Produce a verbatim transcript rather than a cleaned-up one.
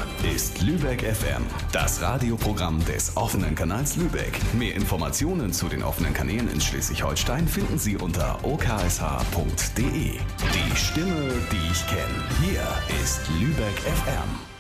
ist Lübeck F M, das Radioprogramm des offenen Kanals Lübeck. Mehr Informationen zu den offenen Kanälen in Schleswig-Holstein finden Sie unter o k s h punkt d e. Die Stimme, die ich kenne. Hier ist Lübeck F M.